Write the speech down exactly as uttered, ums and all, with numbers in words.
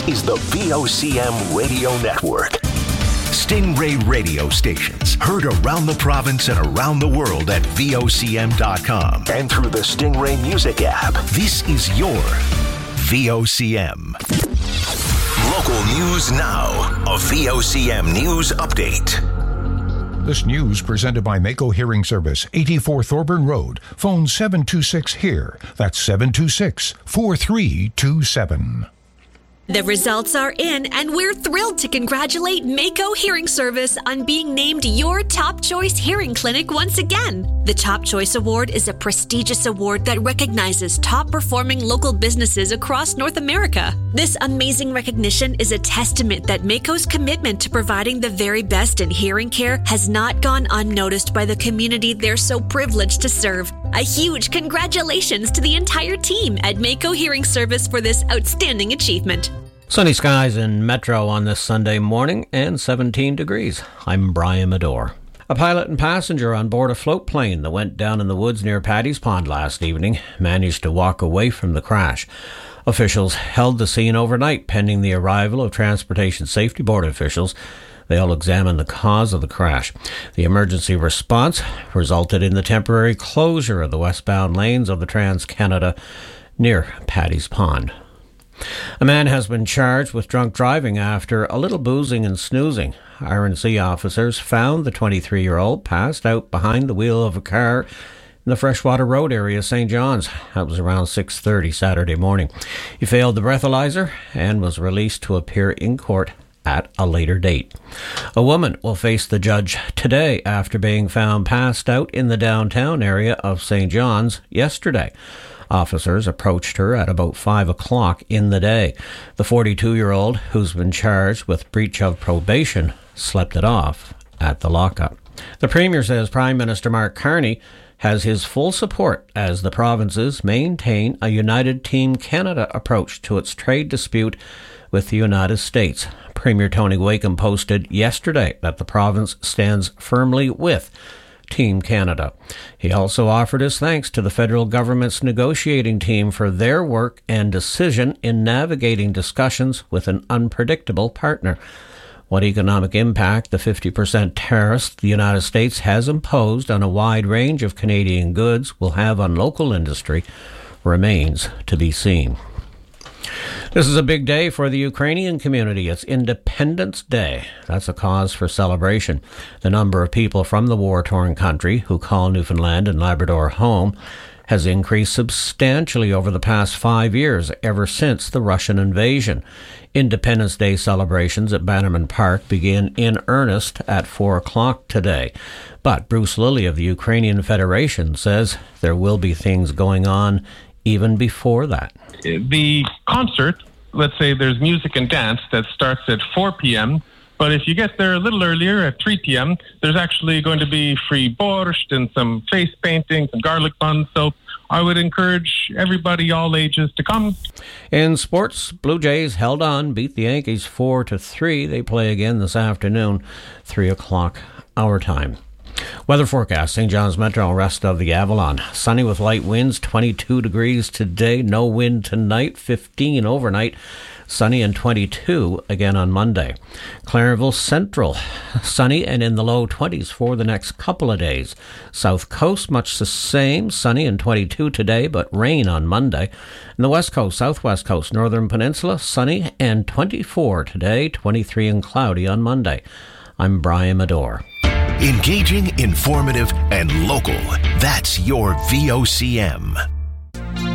is the V O C M Radio Network. Stingray radio stations heard around the province and around the world at V O C M dot com and through the Stingray Music app. This is your V O C M. Local news now. A V O C M News Update. This news presented by Mako Hearing Service, eighty-four Thorburn Road. Phone seven two six HEAR. That's seven two six, four three two seven. The results are in, and we're thrilled to congratulate Mako Hearing Service on being named your Top Choice Hearing Clinic once again. The Top Choice Award is a prestigious award that recognizes top-performing local businesses across North America. This amazing recognition is a testament that Mako's commitment to providing the very best in hearing care has not gone unnoticed by the community they're so privileged to serve. A huge congratulations to the entire team at Mako Hearing Service for this outstanding achievement. Sunny skies in Metro on this Sunday morning and seventeen degrees. I'm Brian Medore. A pilot and passenger on board a float plane that went down in the woods near Paddy's Pond last evening managed to walk away from the crash. Officials held the scene overnight pending the arrival of Transportation Safety Board officials. They'll examine the cause of the crash. The emergency response resulted in the temporary closure of the westbound lanes of the Trans-Canada near Paddy's Pond. A man has been charged with drunk driving after a little boozing and snoozing. R and C officers found the twenty-three-year-old passed out behind the wheel of a car in the Freshwater Road area of Saint John's. That was around six thirty Saturday morning. He failed the breathalyzer and was released to appear in court at a later date. A woman will face the judge today after being found passed out in the downtown area of Saint John's yesterday. Officers approached her at about five o'clock in the day. The forty-two-year-old, who's been charged with breach of probation, slept it off at the lockup. The Premier says Prime Minister Mark Carney has his full support as the provinces maintain a United Team Canada approach to its trade dispute with the United States. Premier Tony Wakeham posted yesterday that the province stands firmly with Team Canada. He also offered his thanks to the federal government's negotiating team for their work and decision in navigating discussions with an unpredictable partner. What economic impact the fifty percent tariffs the United States has imposed on a wide range of Canadian goods will have on local industry remains to be seen. This is a big day for the Ukrainian community. It's Independence Day. That's a cause for celebration. The number of people from the war-torn country who call Newfoundland and Labrador home has increased substantially over the past five years, ever since the Russian invasion. Independence Day celebrations at Bannerman Park begin in earnest at four o'clock today. But Bruce Lilly of the Ukrainian Federation says there will be things going on even before that. The concert, let's say there's music and dance that starts at four p.m., but if you get there a little earlier at three p.m., there's actually going to be free borscht and some face painting, some garlic buns. So I would encourage everybody, all ages, to come. In sports, Blue Jays held on, beat the Yankees four to three. They play again this afternoon, three o'clock our time. Weather forecast, Saint John's Metro and rest of the Avalon. Sunny with light winds, twenty-two degrees today. No wind tonight, fifteen overnight. Sunny and twenty-two again on Monday. Clarenville Central, sunny and in the low twenties for the next couple of days. South Coast, much the same, sunny and twenty-two today, but rain on Monday. And the West Coast, Southwest Coast, Northern Peninsula, sunny and twenty-four today, twenty-three and cloudy on Monday. I'm Brian Medore. Engaging, informative, and local. That's your V O C M.